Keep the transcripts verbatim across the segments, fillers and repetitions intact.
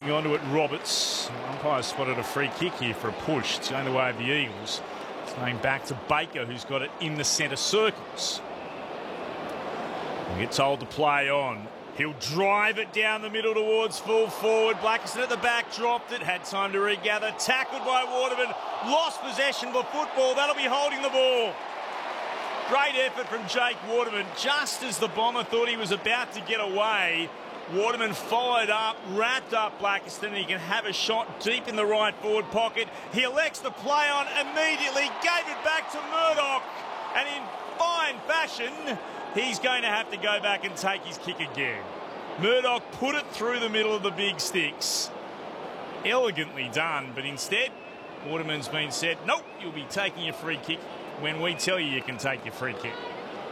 looking onto it, Roberts. Umpire spotted a free kick here for a push. It's going the way of the Eagles. It's going back to Baker, who's got it in the centre circles. He'll get told to play on. He'll drive it down the middle towards full forward. Blackiston at the back, dropped it, had time to regather. Tackled by Waterman, lost possession of the football. That'll be holding the ball. Great effort from Jake Waterman. Just as the Bomber thought he was about to get away, Waterman followed up, wrapped up Blackiston, and he can have a shot deep in the right forward pocket. He elects to play on immediately, gave it back to Murdoch, and in fine fashion, he's going to have to go back and take his kick again. Murdoch put it through the middle of the big sticks. Elegantly done, but instead, Waterman's been said, nope, you'll be taking your free kick when we tell you you can take your free kick.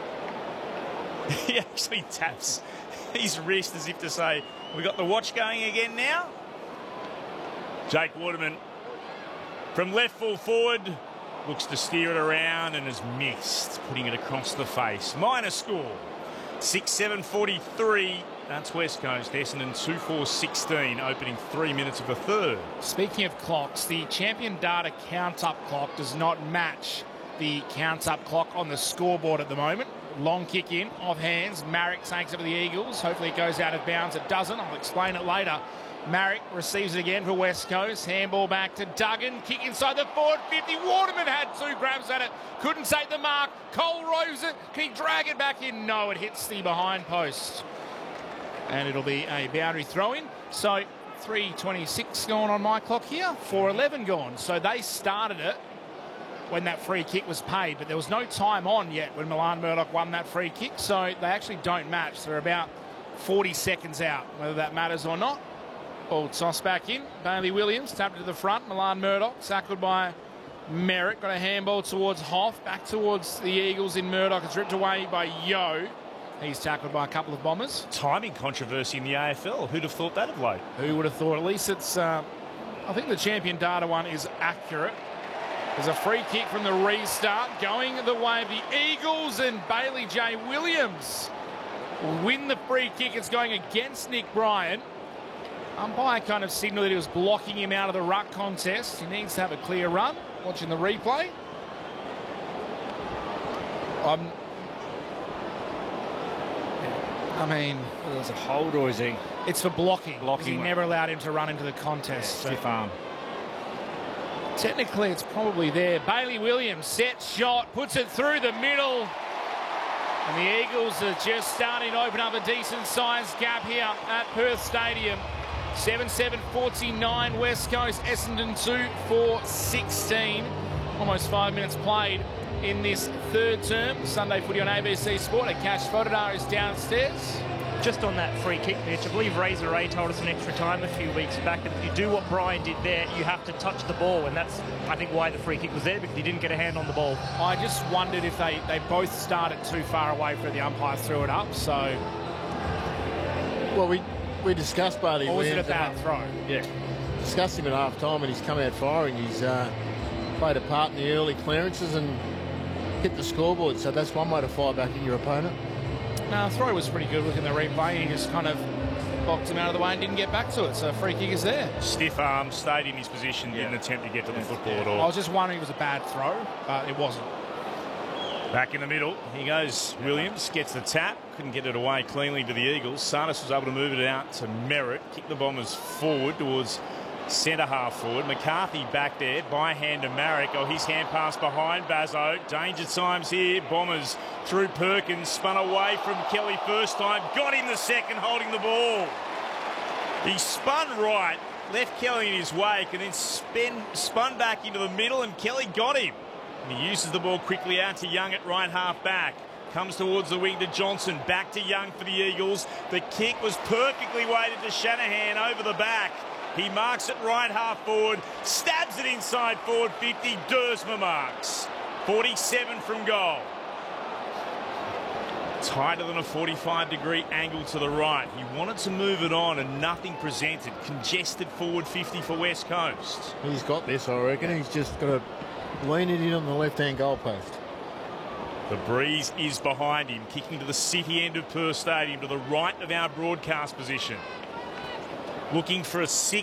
He actually taps his wrist as if to say, we got the watch going again now. Jake Waterman from left full forward looks to steer it around and has missed, putting it across the face. Minor score, six seven forty-three. That's West Coast. Essendon two four sixteen, opening three minutes of the third. Speaking of clocks, the Champion Data count-up clock does not match the count-up clock on the scoreboard at the moment. Long kick in, off hands. Marrick takes it to the Eagles. Hopefully it goes out of bounds. It doesn't. I'll explain it later. Marrick receives it again for West Coast. Handball back to Duggan. Kick inside the forward fifty. Waterman had two grabs at it. Couldn't take the mark. Cole Rose it. Can he drag it back in? No, it hits the behind post. And it'll be a boundary throw-in. So three twenty-six gone on my clock here. four eleven gone. So they started it when that free kick was paid, but there was no time on yet when Milan Murdoch won that free kick, so they actually don't match. They're about forty seconds out, whether that matters or not. Ball tossed back in. Bailey Williams tapped it to the front. Milan Murdoch tackled by Merritt. Got a handball towards Hoff. Back towards the Eagles in Murdoch. It's ripped away by Yo. He's tackled by a couple of Bombers. Timing controversy in the A F L. Who'd have thought that of late? Who would have thought? At least it's... Uh, I think the Champion Data one is accurate. There's a free kick from the restart going the way of the Eagles, and Bailey J. Williams will win the free kick. It's going against Nick Bryan. Umpire kind of signalled that he was blocking him out of the ruck contest. He needs to have a clear run. Watching the replay. Um, I mean... Well, there's a hold, or is he? It's for blocking. Blocking. He never allowed him to run into the contest. Yeah, stiff arm. Technically, it's probably there. Bailey Williams, set shot, puts it through the middle. And the Eagles are just starting to open up a decent-sized gap here at Perth Stadium. seven seven forty-nine West Coast, Essendon two four sixteen. Almost five minutes played in this third term. Sunday footy on A B C Sport. Akash Fodadar is downstairs. Just on that free kick pitch, I believe Razor Ray told us in extra time a few weeks back that if you do what Bryan did there, you have to touch the ball, and that's, I think, why the free kick was there, because he didn't get a hand on the ball. I just wondered if they, they both started too far away for the umpire threw it up, so... Well, we, we discussed Bailey Or was it a Williams bad at- throw? Yeah. Discussed him at half-time, and he's come out firing. He's uh, played a part in the early clearances and hit the scoreboard, so that's one way to fire back at your opponent. No, throw was pretty good looking at the replay. He just kind of boxed him out of the way and didn't get back to it. So free kick is there. Stiff arm, stayed in his position, Yeah. didn't attempt to get to the football Yeah. at I all. was just wondering if it was a bad throw, but it wasn't. Back in the middle, he goes. Williams gets the tap, couldn't get it away cleanly to the Eagles. Sarnas was able to move it out to Merritt, kick the Bombers forward towards centre half forward. McCarthy back there, by hand to Marrick. Oh, his hand pass behind Bazzo. Danger times here. Bombers through Perkins, spun away from Kelly first time, got him the second, holding the ball. He spun right, left Kelly in his wake, and then spin, spun back into the middle, and Kelly got him. And he uses the ball quickly out to Young at right half back. Comes towards the wing to Johnson, back to Young for the Eagles. The kick was perfectly weighted to Shanahan over the back. He marks it right half forward, stabs it inside forward fifty. Dersma marks. forty-seven from goal. Tighter than a forty-five degree angle to the right. He wanted to move it on and nothing presented. Congested forward fifty for West Coast. He's got this, I reckon. He's just got to lean it in on the left-hand goalpost. The breeze is behind him, kicking to the city end of Perth Stadium, to the right of our broadcast position. Looking for a six.